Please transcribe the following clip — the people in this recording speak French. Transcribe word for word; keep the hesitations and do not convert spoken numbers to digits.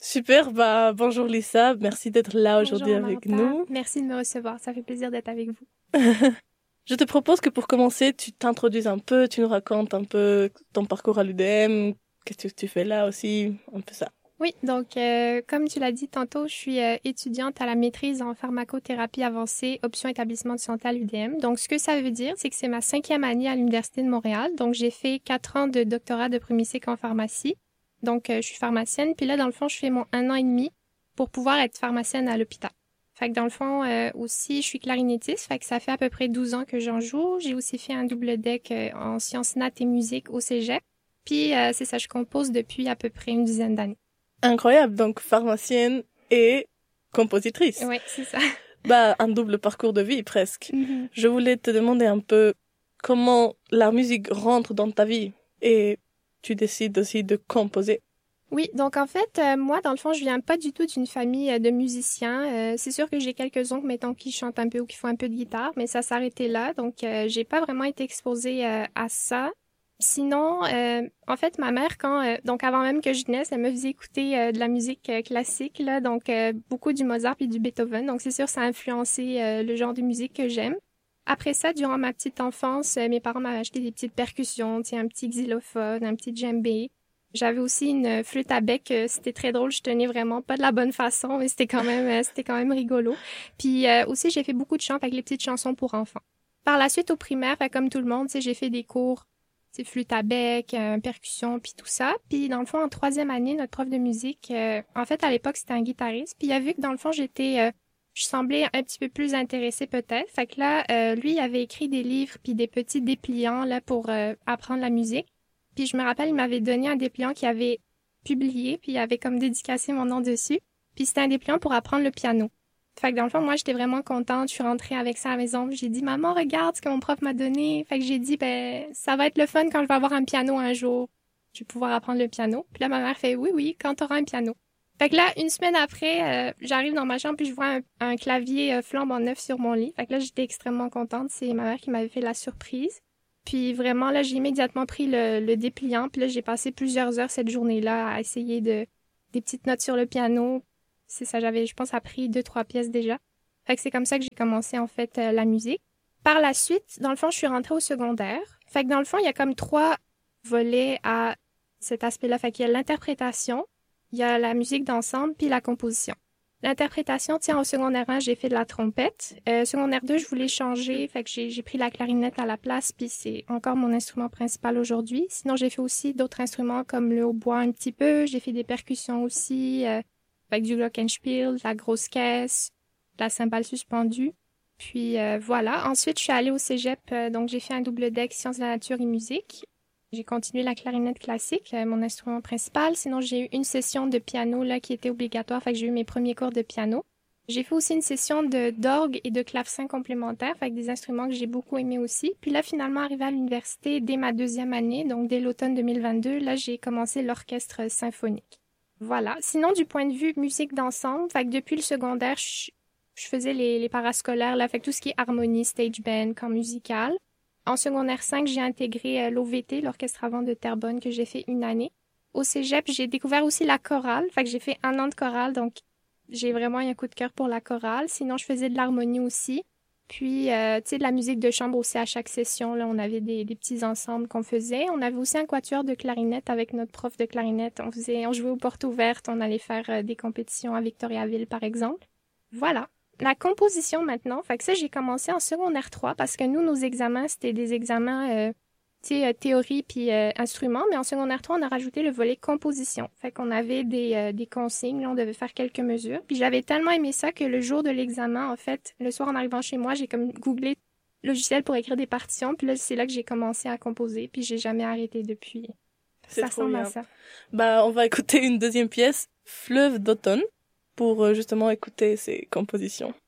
Super, bah bonjour Lisa, merci d'être là aujourd'hui Bonjour avec Martha, nous. merci de me recevoir, ça fait plaisir d'être avec vous. Je te propose que pour commencer, tu t'introduises un peu, tu nous racontes un peu ton parcours à l'U D M, qu'est-ce que tu fais là aussi, un peu ça. Oui, donc euh, comme tu l'as dit tantôt, je suis euh, étudiante à la maîtrise en pharmacothérapie avancée, option établissement de santé à l'U D M. Donc ce que ça veut dire, c'est que c'est ma cinquième année à l'Université de Montréal. Donc j'ai fait quatre ans de doctorat de premier cycle en pharmacie. Donc euh, je suis pharmacienne, puis là dans le fond, je fais mon un an et demi pour pouvoir être pharmacienne à l'hôpital. Fait que dans le fond, euh, aussi, je suis clarinettiste, fait que ça fait à peu près douze ans que j'en joue. J'ai aussi fait un double deck euh, en sciences nat et musique au cégep. Puis euh, c'est ça, je compose depuis à peu près une dizaine d'années. Incroyable, donc pharmacienne et compositrice. Oui, c'est ça. Bah un double parcours de vie presque. Mhm. Je voulais te demander un peu comment la musique rentre dans ta vie et tu décides aussi de composer. Oui, donc en fait, euh, moi, dans le fond, je viens pas du tout d'une famille euh, de musiciens. Euh, c'est sûr que j'ai quelques oncles, mettons, qui chantent un peu ou qui font un peu de guitare, mais ça s'arrêtait là. Donc, euh, j'ai pas vraiment été exposée euh, à ça. Sinon, euh, en fait, ma mère, quand euh, donc avant même que je naisse, elle me faisait écouter euh, de la musique euh, classique, là, donc euh, beaucoup du Mozart puis du Beethoven. Donc, c'est sûr, ça a influencé euh, le genre de musique que j'aime. Après ça, durant ma petite enfance, euh, mes parents m'avaient acheté des petites percussions, tu sais, un petit xylophone, un petit djembé. J'avais aussi une flûte à bec, euh, c'était très drôle, je tenais vraiment pas de la bonne façon, mais c'était quand même euh, c'était quand même rigolo. Puis euh, aussi j'ai fait beaucoup de chants avec les petites chansons pour enfants. Par la suite au primaire, fait, comme tout le monde, tu sais, j'ai fait des cours, tu sais, flûte à bec, euh, percussion, puis tout ça. Puis dans le fond en troisième année, notre prof de musique, euh, en fait à l'époque c'était un guitariste, puis il a vu que dans le fond j'étais euh, je semblais un petit peu plus intéressée peut-être. Fait que là, euh, lui, il avait écrit des livres puis des petits dépliants là pour euh, apprendre la musique. Puis je me rappelle, il m'avait donné un dépliant qu'il avait publié, puis il avait comme dédicacé mon nom dessus. Puis c'était un dépliant pour apprendre le piano. Fait que dans le fond, moi, j'étais vraiment contente. Je suis rentrée avec ça à la maison. J'ai dit, maman, regarde ce que mon prof m'a donné. Fait que j'ai dit, ben, ça va être le fun quand je vais avoir un piano un jour. Je vais pouvoir apprendre le piano. Puis là, ma mère fait, oui, oui, quand t'auras un piano. Fait que là, une semaine après, euh, j'arrive dans ma chambre puis je vois un, un clavier euh, flambant neuf sur mon lit. Fait que là, j'étais extrêmement contente. C'est ma mère qui m'avait fait la surprise. Puis vraiment, là, j'ai immédiatement pris le, le dépliant. Puis là, j'ai passé plusieurs heures cette journée-là à essayer de des petites notes sur le piano. C'est ça, j'avais, je pense, appris deux, trois pièces déjà. Fait que c'est comme ça que j'ai commencé, en fait, euh, la musique. Par la suite, dans le fond, je suis rentrée au secondaire. Fait que dans le fond, il y a comme trois volets à cet aspect-là. Fait qu'il y a l'interprétation, il y a la musique d'ensemble, puis la composition. L'interprétation, tiens, au secondaire un, j'ai fait de la trompette. Euh, secondaire deux, je voulais changer, fait que j'ai, j'ai pris la clarinette à la place, puis c'est encore mon instrument principal aujourd'hui. Sinon, j'ai fait aussi d'autres instruments comme le hautbois un petit peu, j'ai fait des percussions aussi, euh, avec du glockenspiel, de la grosse caisse, de la cymbale suspendue. Puis euh, voilà. Ensuite, je suis allée au cégep, euh, donc j'ai fait un double deck sciences de la nature et musique. J'ai continué la clarinette classique, euh, mon instrument principal. Sinon, j'ai eu une session de piano là qui était obligatoire, fait que j'ai eu mes premiers cours de piano. J'ai fait aussi une session de d'orgue et de clavecin complémentaire, fait que des instruments que j'ai beaucoup aimés aussi. Puis là, finalement, arrivé à l'université dès ma deuxième année, donc dès l'automne deux mille vingt-deux, là, j'ai commencé l'orchestre symphonique. Voilà. Sinon, du point de vue musique d'ensemble, fait que depuis le secondaire, je, je faisais les, les parascolaires, là, fait que tout ce qui est harmonie, stage band, camp musical. En secondaire cinq, j'ai intégré euh, l'O V T, l'Orchestre avant de Terrebonne, que j'ai fait une année. Au cégep, j'ai découvert aussi la chorale, fait que j'ai fait un an de chorale, donc j'ai vraiment eu un coup de cœur pour la chorale. Sinon, je faisais de l'harmonie aussi. Puis, euh, tu sais, de la musique de chambre aussi à chaque session, là, on avait des, des petits ensembles qu'on faisait. On avait aussi un quatuor de clarinette avec notre prof de clarinette. On faisait, on jouait aux portes ouvertes, on allait faire euh, des compétitions à Victoriaville, par exemple. Voilà. La composition maintenant, fait que ça, j'ai commencé en secondaire trois parce que nous, nos examens, c'était des examens, euh, tu sais, euh, théorie puis euh, instruments, mais en secondaire trois, on a rajouté le volet composition. Fait qu'on avait des, euh, des consignes, là, on devait faire quelques mesures. Puis j'avais tellement aimé ça que le jour de l'examen, en fait, le soir en arrivant chez moi, j'ai comme googlé logiciel pour écrire des partitions, puis là, c'est là que j'ai commencé à composer, puis j'ai jamais arrêté depuis. C'est Ça trop ressemble à bien. ça. Bah on va écouter une deuxième pièce, Fleuve d'automne, pour euh, justement écouter ces compositions.